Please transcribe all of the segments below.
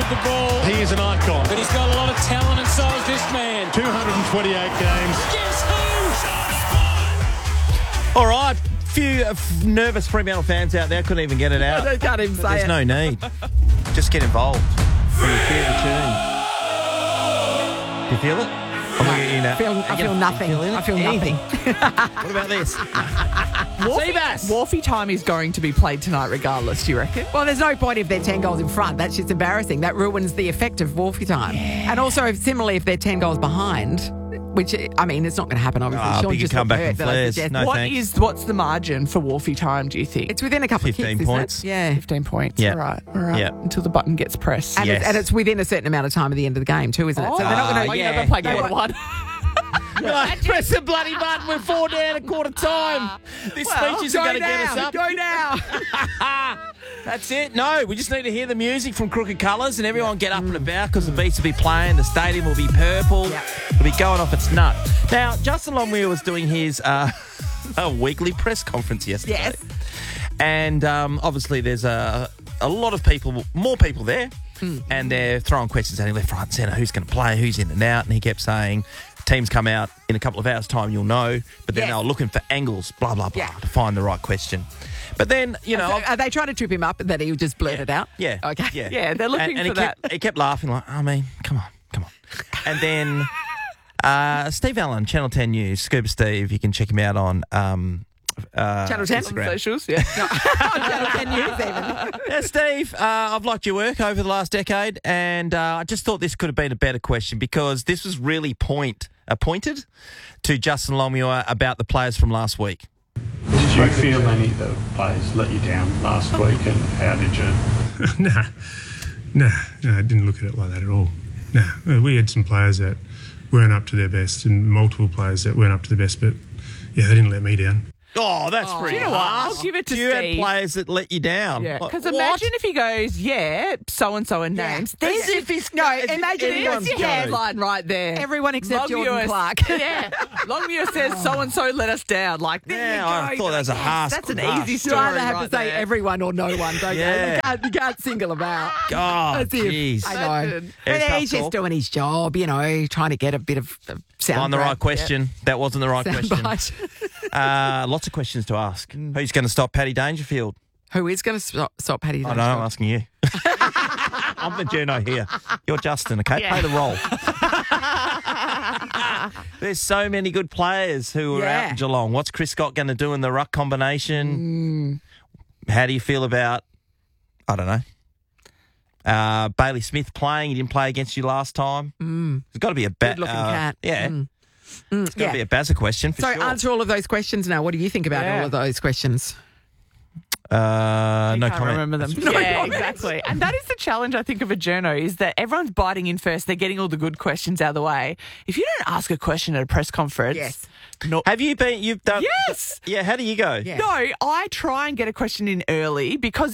with the ball. He is an icon. But he's got a lot of talent, and so is this man. 228 games. Guess who? All right. Few nervous Fremantle fans out there couldn't even get it out. I can't even say There's it. no need. Just get involved. When you hear the tune. Do you feel it? I'm looking at you now. I feel nothing. I feel Anything. nothing. What about this? Seabass. Wharfie time is going to be played tonight regardless, do you reckon? Well, there's no point if they're 10 goals in front. That's just embarrassing. That ruins the effect of Wharfie time. Yeah. And also, similarly, if they're 10 goals behind, which, I mean, it's not going to happen, obviously. Big just comeback got and hurt, but I flares. suggest- No, thanks. What's the margin for Wharfie time, do you think? It's within a couple of 15 kicks, points. isn't it? Yeah. 15 points. Yeah. All right. Yeah. Until the button gets pressed. And, Yes. it's within a certain amount of time at the end of the game too, isn't it? So they're not going to... They play quarter one. Press the bloody button. We're 4 down at quarter time. This speech isn't going to get us up. Go now. That's it. No, we just need to hear the music from Crooked Colours and everyone get up and about because the Beats will be playing. The stadium will be purple. Yep. It'll be going off its nut. Now, Justin Longmuir was doing his weekly press conference yesterday. Yes. And obviously there's a lot of people, more people there, and they're throwing questions at him left, right and centre. Who's going to play? Who's in and out? And he kept saying, teams come out in a couple of hours' time, you'll know. But then Yes. they were looking for angles, blah, blah, blah, Yeah. to find the right question. But then, you know... So are they trying to trip him up and that he would just blurt it out? Yeah. Okay. Yeah. Yeah, they're looking and for he kept, he kept laughing like, I mean, come on. And then Steve Allen, Channel 10 News, Scuba Steve, you can check him out on Channel 10? Instagram. Socials, yeah. Channel 10 News even. Yeah, Steve, I've liked your work over the last decade, and I just thought this could have been a better question because this was really pointed to Justin Longmuir about the players from last week. Did you feel any of the players let you down last week, and how did you? No, I didn't look at it like that at all. No, we had some players that weren't up to their best and multiple players that weren't up to their best, but yeah, they didn't let me down. Oh, that's pretty you know what? harsh. I'll give it to You had Steve. players that let you down. Yeah, Like, because what? imagine if he goes, so-and-so and names. As if he's... No, imagine There's your headline right there. everyone except Jordan Longmuir- Clark. Yeah. Longmuir says so-and-so let us down. Like, there Yeah, you I go. thought that was a harsh. That's an harsh. easy You story either have right to say there. everyone or no one, don't Yeah. you? You can't single them out. God, As if- jeez. I know. Imagine. But It's tough he's just call. doing his job, you know, trying to get a bit of sound. Find the right question. That wasn't the right question. Soundbite. Lots of questions to ask. Who's going to stop Paddy Dangerfield? Who is going to stop Paddy? I know, I'm asking you. I'm the journo here. You're Justin, okay? Play the role. There's so many good players who are out in Geelong. What's Chris Scott going to do in the ruck combination? How do you feel about, I don't know, Bailey Smith playing? He didn't play against you last time. There's got to be a Good-looking cat. Yeah. It's got to be a Bazza question for So sure. answer all of those questions now. What do you think about all of those questions? No Can't comment. remember them. Yeah, exactly. And that is the challenge, I think, of a journo is that everyone's biting in first. They're getting all the good questions out of the way. If you don't ask a question at a press conference, Yes. no, Have you been? You've done. Yes. Yeah. How do you go? Yeah. no, I try and get a question in early because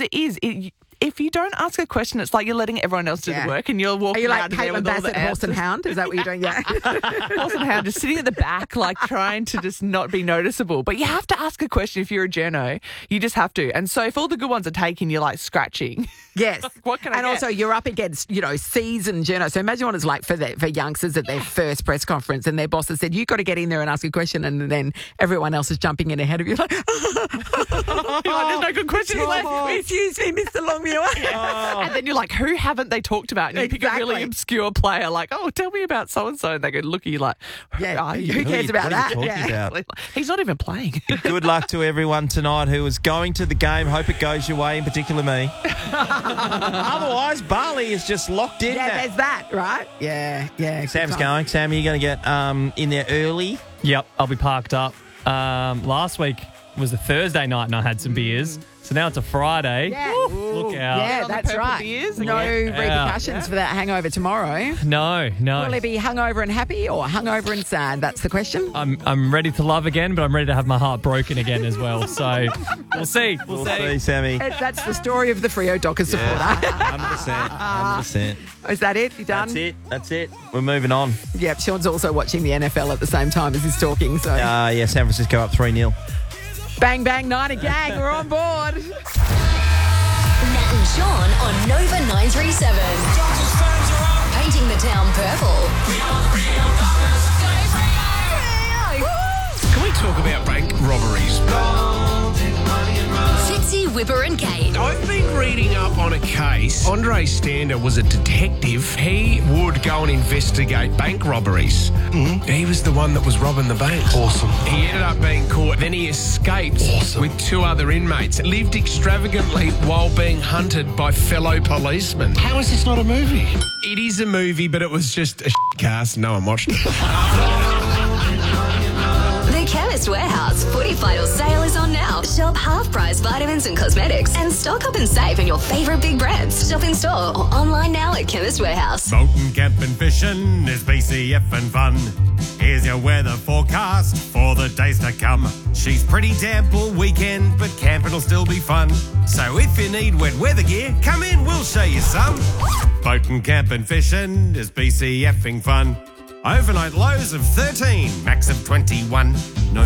if you don't ask a question, it's like you're letting everyone else do Yeah. the work and you're Are walking you like out of there Caitlin with all Bassett, the Horse and answers. Hound? Is that what you're doing? Yeah. Horse and Hound just sitting at the back, like trying to just not be noticeable. But you have to ask a question if you're a journo. You just have to. And so if all the good ones are taken, you're like scratching. Yes. What can I And get? also you're up against, seasoned journalists. So imagine what it's like for youngsters at their first press conference and their boss has said, you've got to get in there and ask a question and then everyone else is jumping in ahead of you like, You're like, there's no good question left. excuse me, Mr. Longmuir. And then you're like, who haven't they talked about? And you pick a really Exactly. obscure player, like, oh, tell me about so-and-so. And they go, look at you like, Yeah, are who you? cares about what are you that? talking Yeah. about? He's not even playing. Good luck to everyone tonight who is going to the game. Hope it goes your way, in particular me. Otherwise, Bali is just locked in. Yeah, now. there's that, right? Yeah, yeah. good Sam's time. going. Sam, are you going to get in there early? Yep, I'll be parked up. Last week was a Thursday night and I had some beers. So now it's a Friday. Yeah. Look out. Yeah, on the that's purple right. beers No again. repercussions for that hangover tomorrow. No. Will he be hungover and happy or hungover and sad? That's the question. I'm ready to love again, but I'm ready to have my heart broken again as well. So we'll see. We'll see. See, Sammy. That's the story of the Freo Dockers supporter. 100%. 100%. Is that it? You done? That's it. We're moving on. Yep, Sean's also watching the NFL at the same time as he's talking. So Yeah, San Francisco up 3-0. bang, bang, Niner gang, we're on board. Nat and Sean on Nova 937. the town purple. Can we talk about bank robberies? Fitzy, Whipper and Kate. I've been reading up on a case. Andre Stander was a detective. He would go and investigate bank robberies. He was the one that was robbing the bank. Awesome. He ended up being caught. Then he escaped with 2 other inmates. Lived extravagantly while being hunted by fellow policemen. How is this not a movie? It is a movie, but it was just a cast. No one watched it. The Chemist Warehouse Footy Final sale is on now. Shop half-price vitamins and cosmetics and stock up and save on your favourite big brands. Shop in store or online now at Chemist Warehouse. Boating, camping, fishing is BCF and fun. Here's your weather forecast for the days to come. She's pretty damp all weekend, but camping will still be fun. So if you need wet weather gear, come in, we'll show you some. Boating, camping, fishing is BCFing fun. Overnight lows of 13, max of 21. No